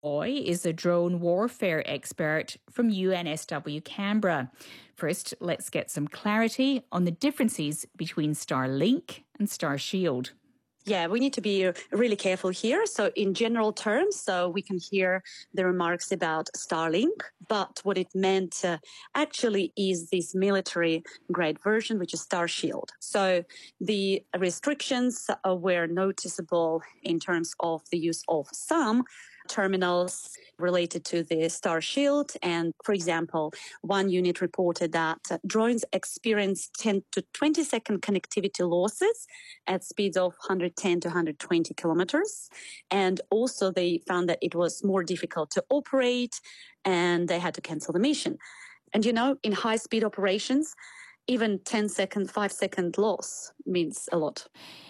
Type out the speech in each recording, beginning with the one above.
Malloy is a drone warfare expert from UNSW Canberra. First, let's get some clarity on the differences between Starlink and Starshield. Yeah, we need to be really careful here. So in general terms, so we can hear the remarks about Starlink, but what it meant actually is this military grade version, which is Starshield. So the restrictions were noticeable in terms of the use of some terminals related to the Starshield. And for example, one unit reported that drones experienced 10 to 20 second connectivity losses at speeds of 110 to 120 kilometers. And also they found that it was more difficult to operate and they had to cancel the mission. And in high speed operations, even 10-second, 5-second loss means a lot.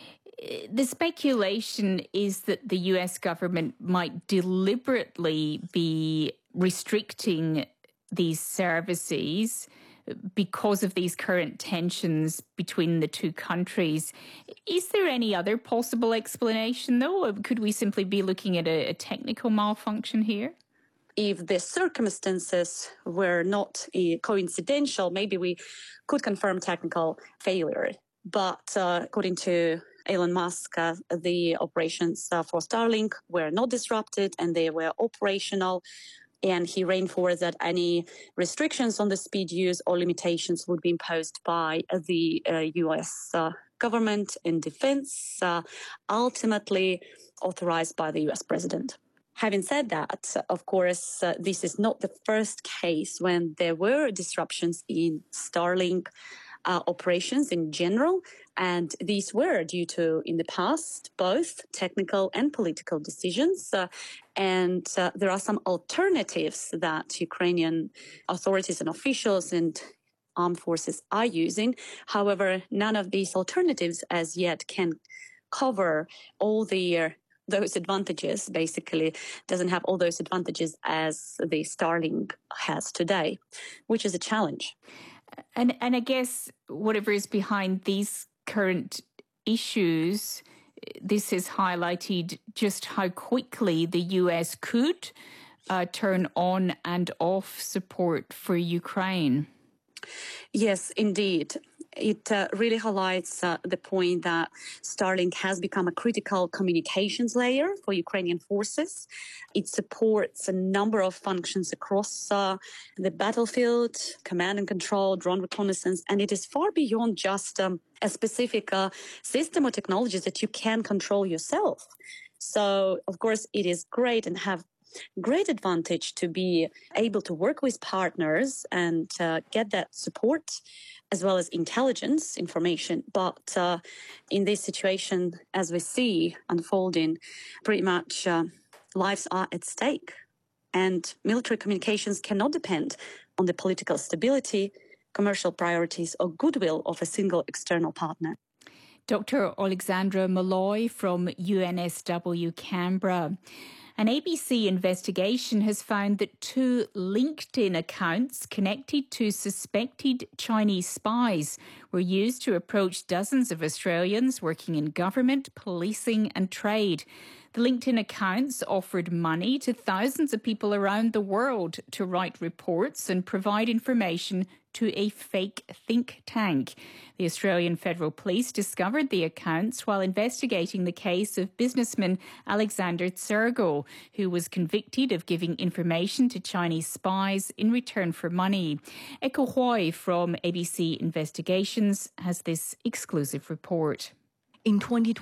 The speculation is that the US government might deliberately be restricting these services because of these current tensions between the two countries. Is there any other possible explanation, though? Or could we simply be looking at a technical malfunction here? If the circumstances were not coincidental, maybe we could confirm technical failure. But according to Elon Musk, the operations for Starlink were not disrupted and they were operational. And he reinforced that any restrictions on the speed use or limitations would be imposed by the US government in defense, ultimately authorized by the US president. Having said that, of course, this is not the first case when there were disruptions in Starlink operations in general, and these were due to, in the past, both technical and political decisions. And there are some alternatives that Ukrainian authorities and officials and armed forces are using. However, none of these alternatives as yet can cover all those advantages, basically doesn't have all those advantages as the Starlink has today, which is a challenge. And I guess whatever is behind these current issues, this has highlighted just how quickly the US could turn on and off support for Ukraine. Yes, indeed. It really highlights the point that Starlink has become a critical communications layer for Ukrainian forces. It supports a number of functions across the battlefield, command and control, drone reconnaissance, and it is far beyond just a specific system or technologies that you can control yourself. So, of course, it is great and have great advantage to be able to work with partners and get that support as well as intelligence information. But in this situation, as we see unfolding, pretty much lives are at stake. And military communications cannot depend on the political stability, commercial priorities, or goodwill of a single external partner. Dr. Alexandra Malloy from UNSW Canberra. An ABC investigation has found that 2 LinkedIn accounts connected to suspected Chinese spies were used to approach dozens of Australians working in government, policing and trade. The LinkedIn accounts offered money to thousands of people around the world to write reports and provide information to a fake think tank. The Australian Federal Police discovered the accounts while investigating the case of businessman Alexander Tsergo, who was convicted of giving information to Chinese spies in return for money. Echo Hui from ABC Investigations has this exclusive report. In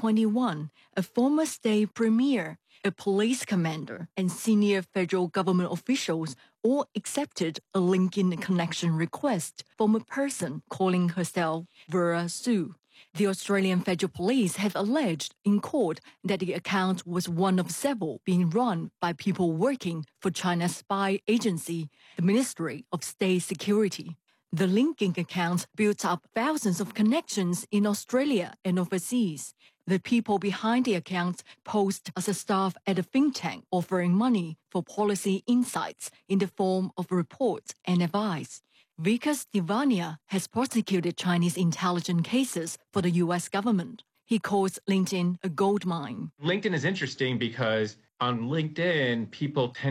2021, a former state premier, a police commander, and senior federal government officials all accepted a LinkedIn connection request from a person calling herself Vera Su. The Australian Federal Police have alleged in court that the account was one of several being run by people working for China's spy agency, the Ministry of State Security. The LinkedIn accounts built up thousands of connections in Australia and overseas. The people behind the accounts posed as a staff at a think tank offering money for policy insights in the form of reports and advice. Vikas Divania has prosecuted Chinese intelligence cases for the US government. He calls LinkedIn a gold mine. LinkedIn is interesting because On LinkedIn, people tend